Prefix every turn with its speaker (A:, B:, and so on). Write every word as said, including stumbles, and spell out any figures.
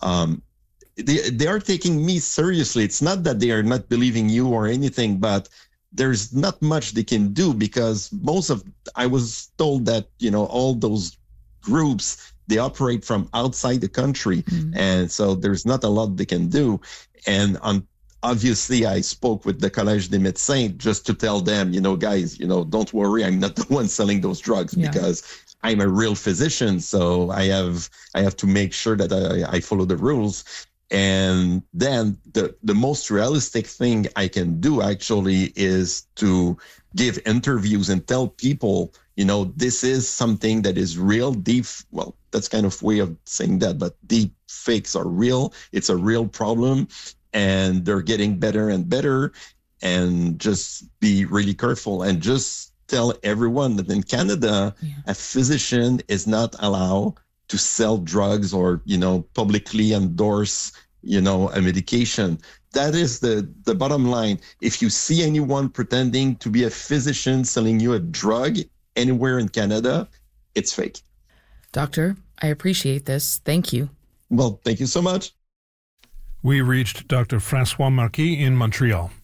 A: um, they, they are taking me seriously. It's not that they are not believing you or anything, but there's not much they can do, because most of, I was told that, you know, all those groups, they operate from outside the country. Mm-hmm. And so there's not a lot they can do. And on, obviously I spoke with the Collège des Médecins just to tell them, you know, guys, you know, don't worry, I'm not the one selling those drugs, yeah. because I'm a real physician. So I have, I have to make sure that I, I follow the rules. And then the, the most realistic thing I can do actually is to give interviews and tell people, you know, this is something that is real. Deep, well, that's kind of way of saying that, but deep fakes are real. It's a real problem, and they're getting better and better. And just be really careful, and just tell everyone that in Canada, yeah. a physician is not allowed to sell drugs or, you know, publicly endorse, you know, a medication. That is the, the bottom line. If you see anyone pretending to be a physician selling you a drug anywhere in Canada, it's fake.
B: Doctor, I appreciate this. Thank you.
A: Well, thank you so much.
C: We reached Doctor Francois Marquis in Montreal.